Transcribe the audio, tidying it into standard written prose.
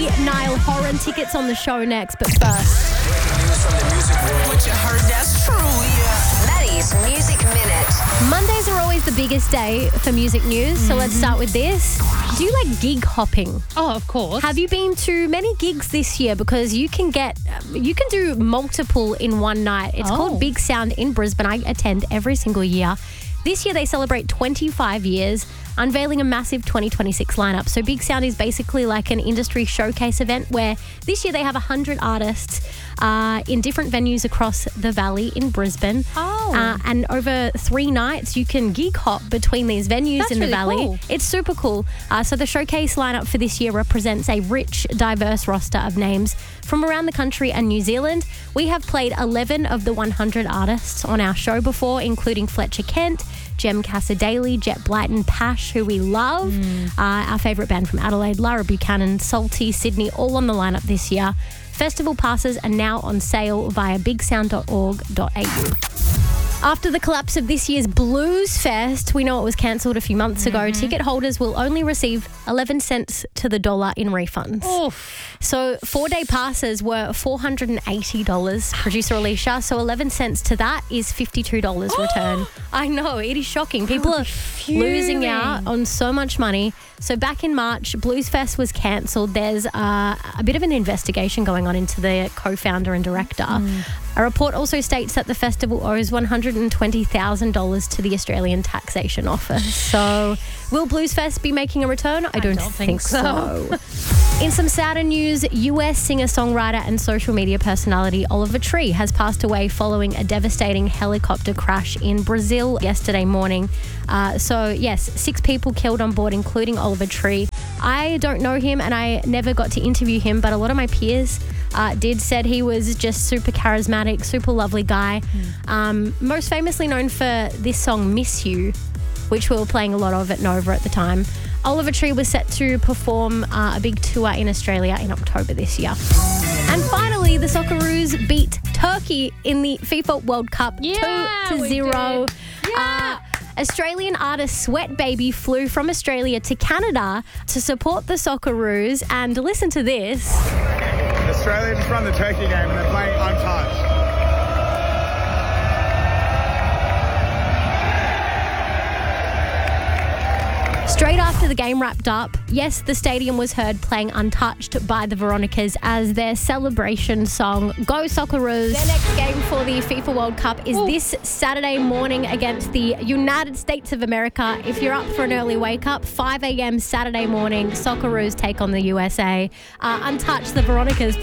Niall Horan. Tickets on the show next, but first. What you heard, that's true, yeah. Maddie's Music Minute. Mondays are always the biggest day for music news, so let's start with this. Do you like gig hopping? Oh, of course. Have you been to many gigs this year? Because you can do multiple in one night. It's called Big Sound in Brisbane. I attend every single year. This year they celebrate 25 years, unveiling a massive 2026 lineup. So Big Sound is basically like an industry showcase event where this year they have 100 artists in different venues across the valley in Brisbane. And over 3 nights you can gig hop between these venues. That's in the really valley. cool. It's super cool. So the showcase lineup for this year represents a rich, diverse roster of names from around the country and New Zealand. We have played 11 of the 100 artists on our show before, including Fletcher Kent, Jem Casadale, Jet Blyton, Pash, who we love, our favourite band from Adelaide, Lara Buchanan, Salty, Sydney, all on the lineup this year. Festival passes are now on sale via bigsound.org.au. After the collapse of this year's Blues Fest, we know it was cancelled a few months ago. Ticket holders will only receive 11 cents to the dollar in refunds. Oof. So 4-day passes were $480, producer Alicia. So 11 cents to that is $52 return. I know, it is shocking. People are losing out on so much money. So back in March, Blues Fest was cancelled. There's a bit of an investigation going on into the co-founder and director. A report also states that the festival owes $120,000 to the Australian Taxation Office. So will Blues Fest be making a return? I don't think so. In some sadder news, US singer-songwriter and social media personality Oliver Tree has passed away following a devastating helicopter crash in Brazil yesterday morning. So yes, 6 people killed on board, including Oliver Tree. I don't know him and I never got to interview him, but a lot of my peers said he was just super charismatic, super lovely guy. Most famously known for this song, Miss You, which we were playing a lot of at Nova at the time. Oliver Tree was set to perform a big tour in Australia in October this year. And finally, the Socceroos beat Turkey in the FIFA World Cup 2-0. Australian artist Sweat Baby flew from Australia to Canada to support the Socceroos. And listen to this. Australia just won the Turkey game and they're playing untouched. Straight after the game wrapped up, yes, the stadium was heard playing Untouched by the Veronicas as their celebration song. Go Socceroos. Their next game for the FIFA World Cup is this Saturday morning against the United States of America. If you're up for an early wake up, 5 a.m. Saturday morning, Socceroos take on the USA. Untouched, the Veronicas